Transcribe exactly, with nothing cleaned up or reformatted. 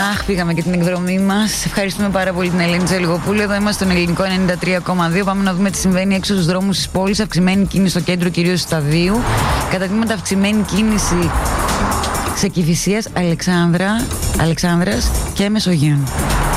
Αχ, πήγαμε και την εκδρομή μας. Ευχαριστούμε πάρα πολύ την Ελένη Τζελιγοπούλου. Εδώ είμαστε στον Ελληνικό ενενήντα τρία κόμμα δύο. Πάμε να δούμε τι συμβαίνει έξω στους δρόμους της πόλης. Αυξημένη κίνηση στο κέντρο, κυρίως του Σταδίου. Κατά τμήματα αυξημένη κίνηση σε Κηφισίας, Αλεξάνδρα, Αλεξάνδρας και Μεσογείων.